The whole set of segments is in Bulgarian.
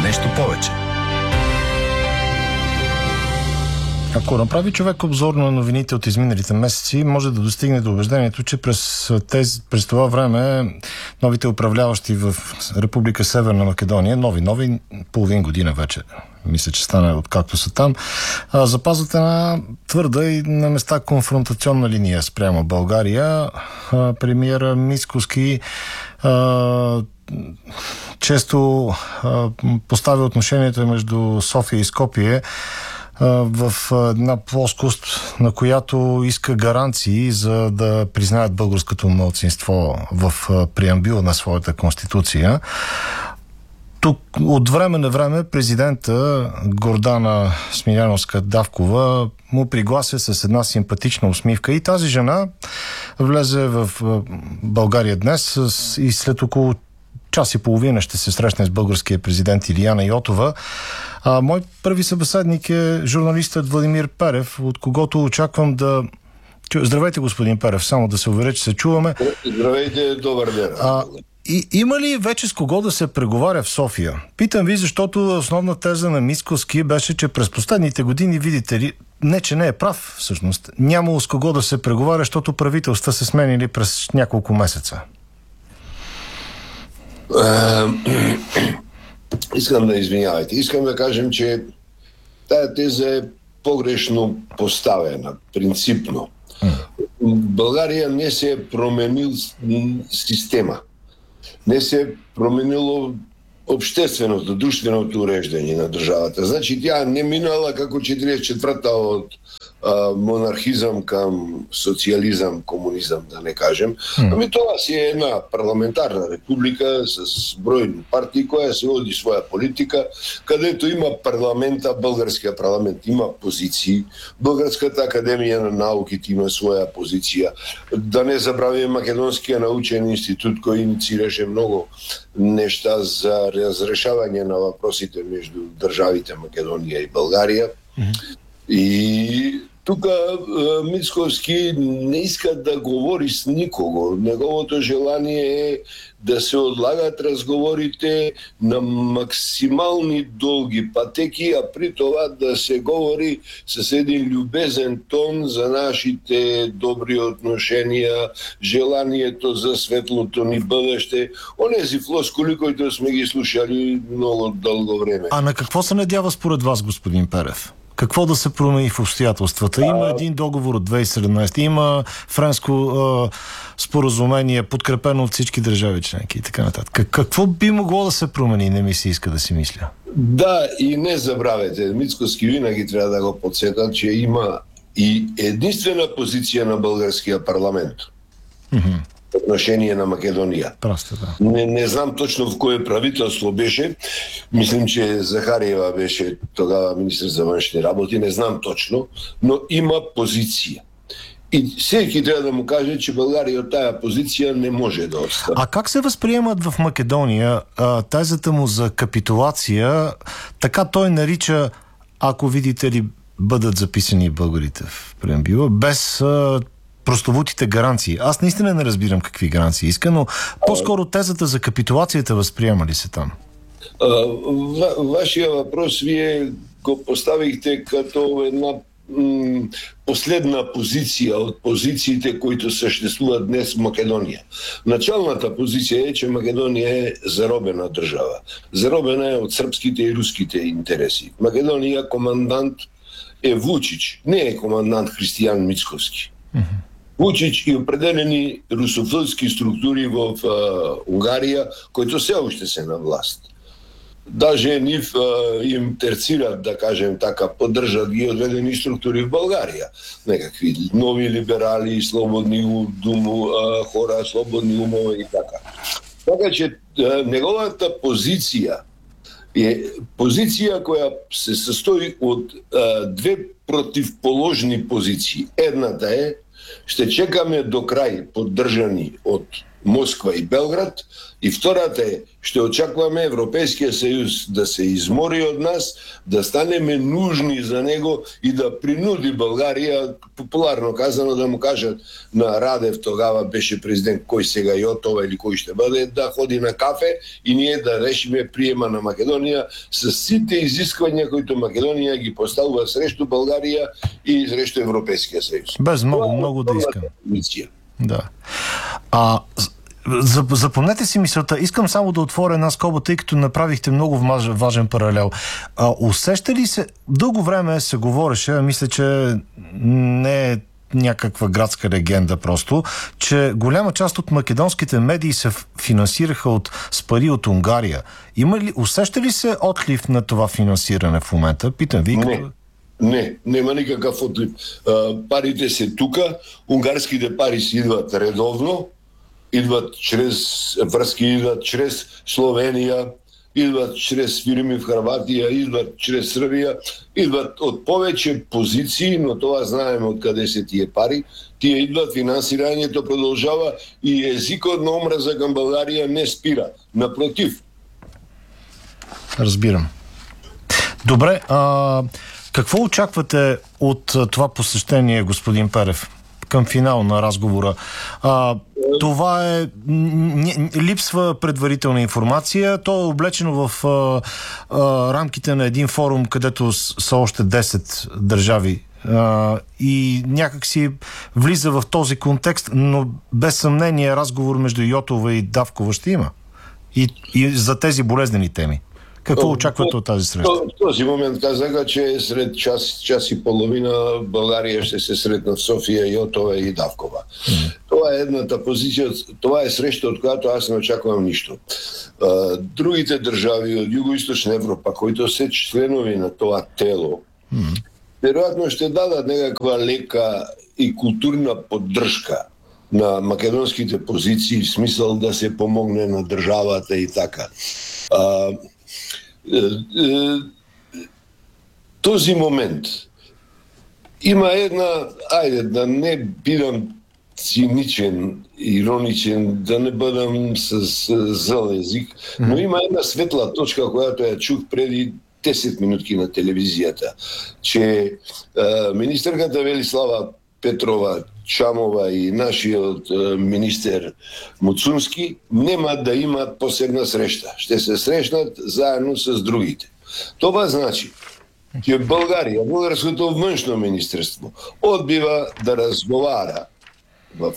нещо повече. Ако направи човек обзор на новините от изминалите месеци, може да достигне до убеждението, че през това време новите управляващи в Република Северна Македония, нови, половин година вече, мисля, че стана откакто са там, запазват една твърда и на места конфронтационна линия спрямо България. Премиера Мицкоски често поставя отношението между София и Скопие в една плоскост, на която иска гаранции за да признаят българското малцинство в преамбюла на своята конституция. Тук от време на време президента Гордана Смиляновска-Давкова му приглася с една симпатична усмивка и тази жена влезе в България днес и след около час и половина ще се срещне с българския президент Илияна Йотова. Мой първи събеседник е журналистът Владимир Перев, от когото очаквам да... Здравейте, господин Перев, само да се уверя, че се чуваме. Здравейте, добър ден. Има ли вече с кого да се преговаря в София? Питам ви, защото основна теза на Мицкоски беше, че през последните години, видите ли, не че не е прав всъщност, нямало с кого да се преговаря, защото правителства се сменили през няколко месеца. Искам да извинявайте. Искам да кажем, че тая теза е погрешно поставена, принципно. България не се е променил система. Не се е променило общественото, дружественото уреждане на държавата. Значи тя не минала како 44-та от монархизъм към социализъм, комунизъм, да не кажем. Ами това си е една парламентарна република с бройни партии, koja се води своя политика, където има парламента, българския парламент има позиции, Българската академия на науките има своя позиция. Да не забравим Македонския научен институт, който инициираше много неща за разрешаване на въпросите между държавите Македония и България. И тук Мицкоски не иска да говори с никого. Неговото желание е да се отлагат разговорите на максимални дълги пътеки, а при това да се говори с един любезен тон за нашите добри отношения, желанието за светлото ни бъдеще. Онези флоскули, които сме ги слушали много дълго време. А на какво се надява според вас, господин Перев? Какво да се промени в обстоятелствата? Има един договор от 2017, има френско споразумение, подкрепено от всички държави членки и така нататък. Какво би могло да се промени? Не ми се иска да си мисля. Да, и не забравяйте, Мицкоски винаги трябва да го подсетят, че има и единствена позиция на българския парламент. Отношение на Македония. Просто, да. Не знам точно в кое правителство беше. Мислим, че Захариева беше тогава министър за външни работи. Не знам точно, но има позиция. И всеки трябва да му каже, че България от тая позиция не може да отстъпи. А как се възприемат в Македония тезата му за капитулация? Така той нарича, ако видите ли, бъдат записани българите в преамбюла, без прословутите гаранции. Аз наистина не разбирам какви гаранции иска, но по-скоро тезата за капитулацията възприема ли се там? Вашия въпрос вие го поставихте като една последна позиция от позициите, които съществуват днес в Македония. Началната позиция е, че Македония е заробена държава. Заробена е от сръбските и руските интереси. В Македония командант е Вучич, не е командант Християн Мицкоски. Вучич и определени русофилски структури в Унгария, които все още са на власт. Даже нив им терцират, да кажем така, поддържат ги отведени структури в България. Некакви нови либерали, слободни хора, слободни умове и така. Така че неговата позиция е позиция, която се състои от две противоположни позиции. Едната е: ще чекаме до край, поддържани от Москва и Белград. И втората е, ще очакваме Европейския съюз да се измори от нас, да станеме нужни за него и да принуди България, популярно казано, да му кажат на Радев, тогава беше президент, кой сега Йотова или кой ще бъде, да ходи на кафе и ние да решиме приема на Македония с всичките изисквания, които Македония ги поставя срещу България и срещу Европейския съюз. Без много да искам. Да. Запомнете си мисълта. Искам само да отворя една скоба, тъй като направихте много важен паралел. Усеща ли се, дълго време се говореше, мисля, че не е някаква градска легенда просто, че голяма част от македонските медии се финансираха с пари от Унгария. Усеща ли се отлив на това финансиране в момента? Питам ви. Не, нема никакъв отлив. Парите се тука, унгарските пари си идват редовно, идват чрез връзки, идват чрез Словения, идват чрез фирми в Хърватия, идват чрез Сърбия, идват от повече позиции, но това знаем откъде са тия пари. Тия идват, финансирането продължава и езикът на омраза към България не спира. Напротив. Разбирам. Добре, какво очаквате от това посещение, господин Перев, към финал на разговора? Това е... липсва предварителна информация. То е облечено в рамките на един форум, където са още 10 държави. И някак си влиза в този контекст, но без съмнение разговор между Йотова и Давкова ще има. И за тези болезнени теми. Какво очаквате от тази среща? В този момент казаха, че след час и половина България ще се срещна в София, Йотова и Давкова. Това е едната позиция, това е среща, от която аз не очаквам нищо. Другите държави от Юго-Источна Европа, които са членови на това тело, вероятно ще дадат някаква лека и културна поддръжка на македонските позиции, в смисъл да се помогне на държавата и така. Този момент има една, айде да не бидам циничен, ироничен, да не бъдам с зъл език, но има една светла точка, която я чух преди 10 минутки на телевизията, че министърката Велислава Петрова Чамова и нашият министър Муцунски няма да имат последна среща. Ще се срещнат заедно с другите. Това значи, че България, българското външно министерство, отбива да разговаря в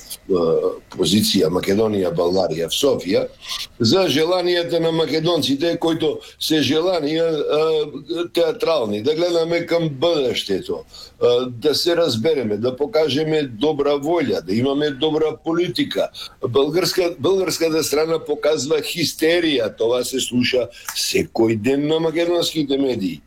позиция Македония-България в София за желанията на македонците, които са желания театрални, да гледаме към бъдещето, да се разбереме, да покажеме добра воля, да имаме добра политика. Българската страна показва хистерия. Това се слуша всеки ден на македонските медии.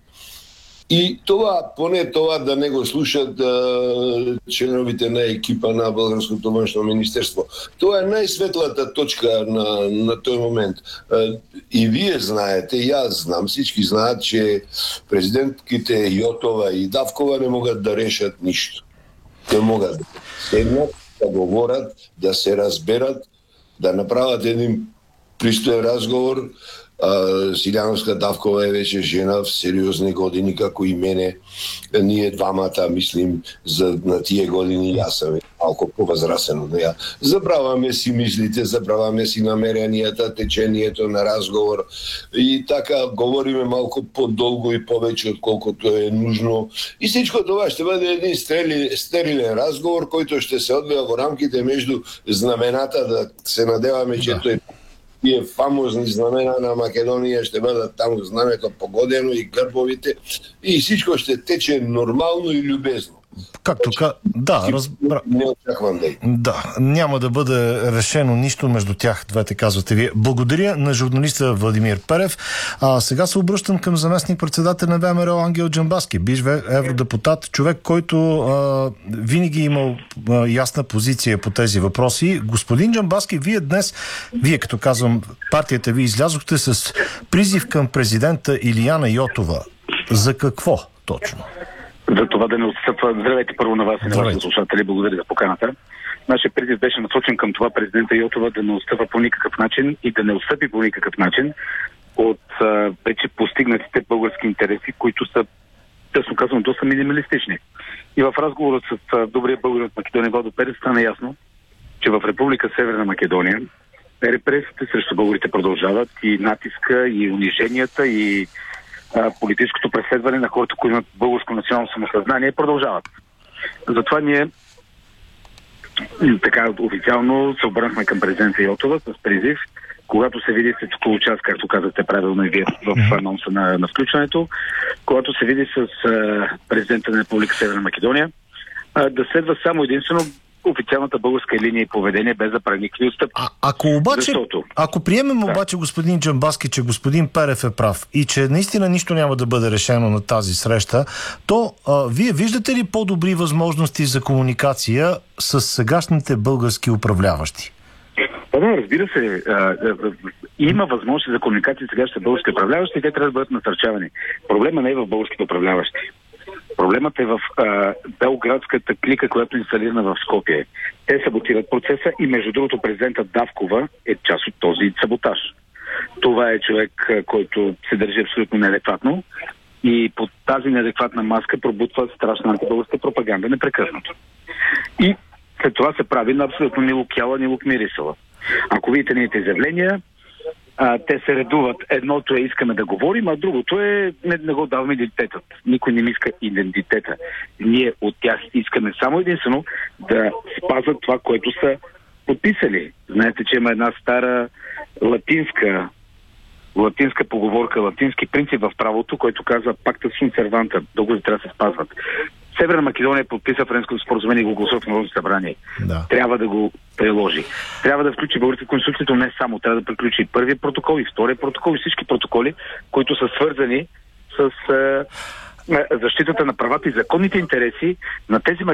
И това, поне това да не го слушат членовите на екипа на Българското външно министерство. Това е най-светлата точка на този момент. И вие знаете, и аз знам, всички знаят, че президентките Йотова и Давкова не могат да решат нищо. Те могат да седнат, да говорят, да се разберат, да направят един пристоен разговор. Силяновска Давкова е вече жена в сериозни години, како и мене. Ние двамата мислим на тия години, аз съм малко по-възрастен от нея. Забравяме си мислите, забравяме си намеренията, течението на разговор и така говориме малко по-дълго и повече, отколкото е нужно. И всичко това ще бъде един стерилен разговор, който ще се отбива в рамките между знамената, да се надеваме, че той тие фамозни знамена на Македония ще бъдат там знамето погодено и гърбовите и всичко ще тече нормално и любезно. Както не очаквам да, няма да бъде решено нищо между тях, двете казвате вие. Благодаря на журналиста Владимир Перев. Сега се обръщам към заместник-председател на ВМРО Ангел Джамбазки, бивш евродепутат, човек, който винаги е имал ясна позиция по тези въпроси. Господин Джамбазки, вие като казвам, партията ви излязохте с призив към президента Илияна Йотова. За какво точно? За това да не отстъпва. Здравейте първо на вас и на вашите слушатели. Благодаря за поканата. Нашия призив беше насочен към това президента Йотова да не отстъпва по никакъв начин и да не отстъпи по никакъв начин от вече постигнатите български интереси, които са, честно казвам, доста минималистични. И в разговора с добрия българин от Македония Владо Перец стана ясно, че в Република Северна Македония репресиите срещу българите продължават и натиска, и униженията, и политическото преследване на хората, които имат българско национално самосъзнание, продължават. Затова ние така официално се обърнахме към президента Йотова с призив, когато се види след около час, както казахте правилно и вие в анонса на включването, когато се види с президента на Република Северна Македония, да следва само единствено официалната българска линия и поведение, без да прави никакви отстъпки. Ако приемем обаче, господин Джамбазки, че господин Перев е прав и че наистина нищо няма да бъде решено на тази среща, то вие виждате ли по-добри възможности за комуникация с сегашните български управляващи? Да, разбира се. Има възможности за комуникация с сегашните български управляващи и те трябва да бъдат насърчавани. Проблема не е в българските управляващи. Проблемът е в белградската клика, която е инсталирана в Скопие. Те саботират процеса и между другото президентът Давкова е част от този саботаж. Това е човек, който се държи абсолютно неадекватно и под тази неадекватна маска пробутва страшна антибългарска пропаганда непрекъснато. И след това се прави на абсолютно ни лук яла, ни лук мирисала. Ако видите нейните изявления, те се редуват. Едното е искаме да говорим, а другото е не го даваме идентитетът. Никой не ми иска идентитета. Ние от тях искаме само единствено да спазват това, което са подписали. Знаете, че има една стара латинска поговорка, латински принцип в правото, който казва пакта sunt servanda. Договори трябва да се спазват. Северна Македония подписа Френското споразумение и го гласува в Народното събрание. Да. Трябва да го приложи. Трябва да включи българската конституция, не само. Трябва да приключи и първия протокол, и втория протокол, и всички протоколи, които са свързани с защитата на правата и законните интереси на тези